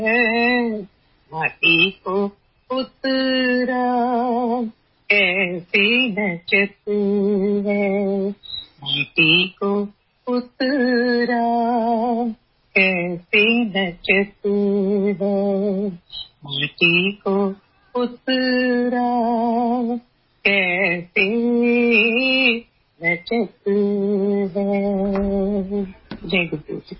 माटी को उतरा कैसे नचत है, माटी को उतरा कैसे नचत है, माटी को उतरा कैसे नचत है। जय गुरु जी।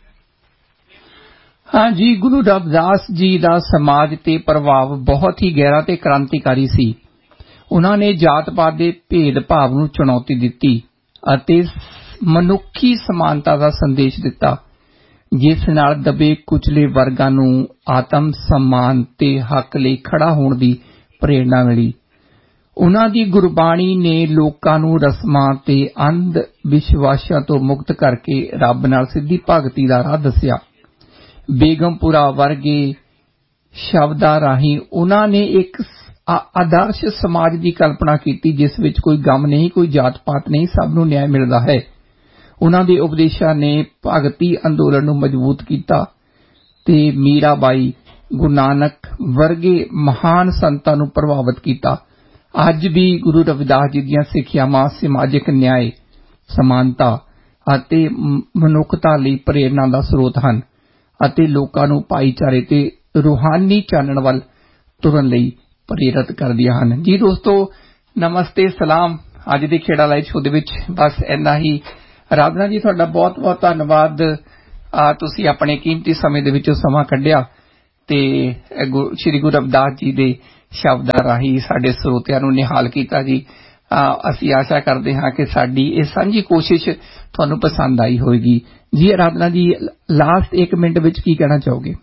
हाँ जी, गुरु रविदास जी ਦਾ ਸਮਾਜ ਤੇ ਪ੍ਰਭਾਵ ਬਹੁਤ ਹੀ ਗਹਿਰਾ ਤੇ ਕ੍ਰਾਂਤੀਕਾਰੀ ਸੀ। ਉਹਨਾਂ ਨੇ ਜਾਤ-ਪਾਤ ਦੇ ਭੇਦ-ਭਾਵ ਨੂੰ ਚੁਣੌਤੀ ਦਿੱਤੀ ਅਤੇ ਮਨੁੱਖੀ ਸਮਾਨਤਾ ਦਾ ਸੰਦੇਸ਼ ਦਿੱਤਾ, ਜਿਸ ਨਾਲ ਦਬੇ ਕੁਚਲੇ ਵਰਗਾਂ ਨੂੰ ਆਤਮ ਸਨਮਾਨ ਤੇ ਹੱਕ ਲਈ ਖੜਾ ਹੋਣ ਦੀ ਪ੍ਰੇਰਣਾ ਮਿਲੀ। ਉਹਨਾਂ ਦੀ ਗੁਰਬਾਣੀ ਨੇ ਲੋਕਾਂ ਨੂੰ ਰਸਮਾਂ ਤੇ ਅੰਧ ਵਿਸ਼ਵਾਸਾਂ ਤੋਂ ਮੁਕਤ ਕਰਕੇ ਰੱਬ ਨਾਲ ਸਿੱਧੀ ਭਗਤੀ ਦਾ ਰਾਹ ਦੱਸਿਆ। ਬੇਗਮਪੁਰਾ ਵਰਗੇ ਸ਼ਬਦਾਂ ਰਾਹੀਂ ਉਹਨਾਂ ਨੇ ਇੱਕ ਆਦਰਸ਼ ਸਮਾਜ ਦੀ ਕਲਪਨਾ ਕੀਤੀ, ਜਿਸ ਵਿੱਚ ਕੋਈ ਗਮ ਨਹੀਂ, ਕੋਈ ਜਾਤ-ਪਾਤ ਨਹੀਂ, ਸਭ ਨੂੰ ਨਿਆਂ ਮਿਲਦਾ ਹੈ। ਉਹਨਾਂ ਦੇ ਉਪਦੇਸ਼ਾਂ ਨੇ ਭਗਤੀ ਅੰਦੋਲਨ ਨੂੰ ਮਜ਼ਬੂਤ ਕੀਤਾ ਤੇ ਮੀਰਾਬਾਈ, ਗੁਰੂ ਨਾਨਕ ਵਰਗੇ ਮਹਾਨ ਸੰਤਾਂ ਨੂੰ ਪ੍ਰਭਾਵਿਤ ਕੀਤਾ। ਅੱਜ ਵੀ ਗੁਰੂ ਰਵਿਦਾਸ ਜੀ ਦੀਆਂ ਸਿੱਖਿਆਵਾਂ ਸਮਾਜਿਕ ਨਿਆਂ, ਸਮਾਨਤਾ ਅਤੇ ਮਨੁੱਖਤਾ ਲਈ ਪ੍ਰੇਰਨਾ ਦਾ ਸਰੋਤ ਹਨ ਅਤੇ ਲੋਕਾਂ ਨੂੰ ਭਾਈਚਾਰੇ ਤੇ ਰੂਹਾਨੀ ਚਾਨਣ ਵੱਲ ਤੁਰਨ ਲਈ ਪ੍ਰੇਰਿਤ ਕਰਦੀਆਂ ਹਨ। ਜੀ ਦੋਸਤੋ, ਨਮਸਤੇ, ਸਲਾਮ। ਅੱਜ ਦੇ ਖੇੜਾ ਲਾਈਵ ਸ਼ੋਅ ਦੇ ਵਿੱਚ ਬਸ ਇੰਨਾ ਹੀ। ਰਾਧਨਾ ਜੀ, ਤੁਹਾਡਾ ਬਹੁਤ ਬਹੁਤ ਧੰਨਵਾਦ। ਤੁਸੀਂ ਆਪਣੇ ਕੀਮਤੀ ਸਮੇਂ ਦੇ ਵਿੱਚੋਂ ਸਮਾਂ ਕੱਢਿਆ ਤੇ ਸ੍ਰੀ ਗੁਰੂ ਰਵਿਦਾਸ ਜੀ ਦੇ ਸ਼ਬਦਾਂ ਰਾਹੀਂ ਸਾਡੇ ਸਰੋਤਿਆਂ ਨੂੰ ਨਿਹਾਲ ਕੀਤਾ। ਜੀ ਅਸੀਂ ਆਸ਼ਾ ਕਰਦੇ ਹਾਂ ਕਿ ਸਾਡੀ ਇਹ ਸਾਂਝੀ ਕੋਸ਼ਿਸ਼ ਤੁਹਾਨੂੰ ਪਸੰਦ ਆਈ ਹੋਵੇਗੀ। ਜੀ ਆਰਾਧਨਾ ਜੀ, ਲਾਸਟ 1 ਮਿੰਟ ਵਿੱਚ ਕੀ ਕਹਿਣਾ ਚਾਹੋਗੇ?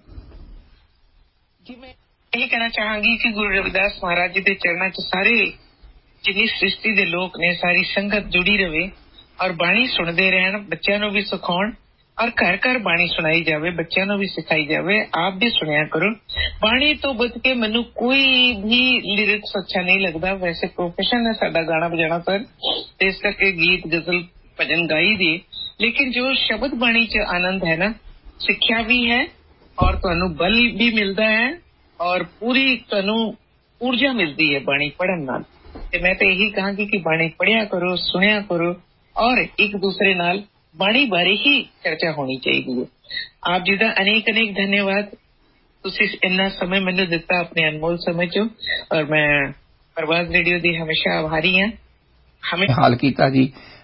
ਜੀ ਮੈਂ ਇਹ ਕਹਿਣਾ ਚਾਹਾਂਗੀ ਕਿ ਗੁਰੂ ਰਵਿਦਾਸ ਮਹਾਰਾਜ ਜੀ ਦੇ ਚਰਨਾਂ 'ਚ ਸਾਰੇ ਜਿੰਨੀ ਸ੍ਰਿਸ਼ਟੀ ਦੇ ਲੋਕ ਨੇ, ਸਾਰੀ ਸੰਗਤ ਜੁੜੀ ਰਹੇ ਔਰ ਬਾਣੀ ਸੁਣਦੇ ਰਹਿਣ, ਬੱਚਿਆਂ ਨੂੰ ਵੀ ਸਿਖਾਉਣ ਔਰ ਘਰ ਘਰ ਬਾਣੀ ਸੁਣਾਈ ਜਾਵੇ, ਬੱਚਿਆਂ ਨੂੰ ਵੀ ਸਿਖਾਈ ਜਾਵੇ। ਆਪ ਵੀ ਸੁਣਿਆ ਕਰੋ। ਬਾਣੀ ਤੋਂ ਬਚ ਕੇ ਮੈਨੂੰ ਕੋਈ ਵੀ ਲਿਰਿਕਸ ਅੱਛਾ ਨਹੀਂ ਲੱਗਦਾ। ਵੈਸੇ ਪ੍ਰੋਫੈਸ਼ਨ ਹੈ ਸਾਡਾ ਗਾਣਾ ਵਜਾਣਾ ਸਰ, ਤੇ ਇਸ ਕਰਕੇ ਗੀਤ, ਗਜ਼ਲ, ਭਜਨ ਗਾਈ ਦੀ, ਲੇਕਿਨ ਜੋ ਸ਼ਬਦ ਬਾਣੀ 'ਚ ਆਨੰਦ ਹੈ ਨਾ, ਸਿੱਖਿਆ ਵੀ ਹੈ ਔਰ ਤੁਹਾਨੂੰ ਬਲ ਵੀ ਮਿਲਦਾ ਹੈ ਔਰ ਪੂਰੀ ਤੁਹਾਨੂੰ ਊਰਜਾ ਮਿਲਦੀ ਹੈ ਬਾਣੀ ਪੜ੍ਹਨ ਨਾਲ। ਤੇ ਮੈਂ ਤਾਂ ਇਹੀ ਕਹਾਂਗੀ ਕਿ ਬਾਣੀ ਪੜ੍ਹਿਆ ਕਰੋ, ਸੁਣਿਆ ਕਰੋ ਔਰ ਇੱਕ ਦੂਸਰੇ ਨਾਲ ਬਾਣੀ ਬਾਰੇ ਹੀ ਚਰਚਾ ਹੋਣੀ ਚਾਹੀਦੀ ਹੈ। ਆਪ ਜੀ ਦਾ ਅਨੇਕ ਅਨੇਕ ਧੰਨਵਾਦ। ਤੁਸੀਂ ਇੰਨਾ ਸਮੇਂ ਮੈਨੂੰ ਦਿੱਤਾ ਆਪਣੇ ਅਨਮੋਲ ਸਮੇਂ 'ਚੋਂ ਔਰ ਮੈਂ ਪ੍ਰਵਾਸ ਰੇਡੀਓ ਦੀ ਹਮੇਸ਼ਾ ਆਭਾਰੀ ਹਾਂ। ਹਾਲ ਕੀਤਾ ਜੀ।